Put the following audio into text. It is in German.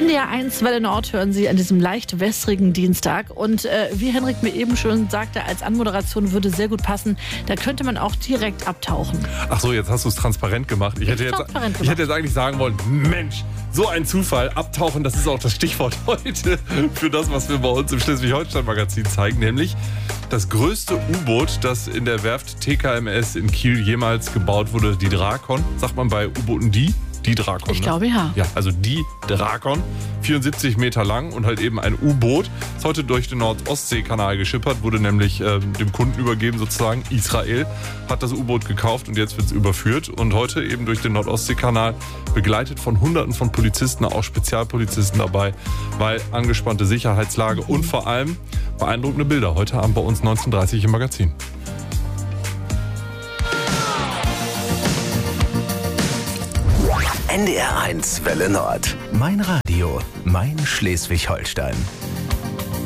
NDR1 Welle Nord hören Sie an diesem leicht wässrigen Dienstag. Und wie Henrik mir eben schon sagte, als Anmoderation würde sehr gut passen. Da könnte man auch direkt abtauchen. Ach so, jetzt hast du es transparent gemacht. Ich hätte jetzt eigentlich sagen wollen, Mensch, so ein Zufall, abtauchen, das ist auch das Stichwort heute für das, was wir bei uns im Schleswig-Holstein-Magazin zeigen, nämlich das größte U-Boot, das in der Werft TKMS in Kiel jemals gebaut wurde, die Drakon. Sagt man bei U-Booten die Drakon? Ich glaube, ja. Ja, also die Drakon, 74 Meter lang und halt eben ein U-Boot. Ist heute durch den Nord-Ostsee-Kanal geschippert, wurde nämlich dem Kunden übergeben sozusagen. Israel hat das U-Boot gekauft und jetzt wird es überführt. Und heute eben durch den Nord-Ostsee-Kanal, begleitet von Hunderten von Polizisten, auch Spezialpolizisten dabei, weil angespannte Sicherheitslage und vor allem beeindruckende Bilder. Heute Abend bei uns 19:30 im Magazin. NDR1 Welle Nord. Mein Radio, mein Schleswig-Holstein.